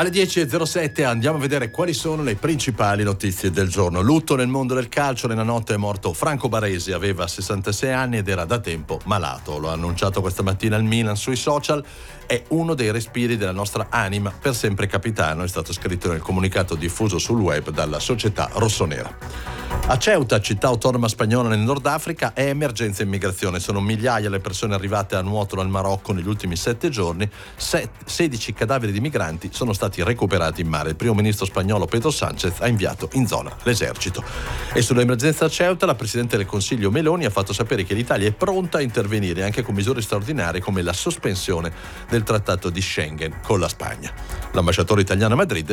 Alle 10.07 andiamo a vedere quali sono le principali notizie del giorno. Lutto nel mondo del calcio, nella notte è morto Franco Baresi, aveva 66 anni ed era da tempo malato. Lo ha annunciato questa mattina il Milan sui social. È uno dei respiri della nostra anima, per sempre capitano, è stato scritto nel comunicato diffuso sul web dalla società rossonera. A Ceuta, città autonoma spagnola nel Nord Africa, è emergenza immigrazione. Sono migliaia le persone arrivate a nuoto dal Marocco negli ultimi 7 giorni. 16 cadaveri di migranti sono stati recuperati in mare. Il primo ministro spagnolo Pedro Sánchez ha inviato in zona l'esercito. E sull'emergenza a Ceuta, la Presidente del Consiglio Meloni ha fatto sapere che l'Italia è pronta a intervenire anche con misure straordinarie come la sospensione del trattato di Schengen con la Spagna. L'ambasciatore italiano a Madrid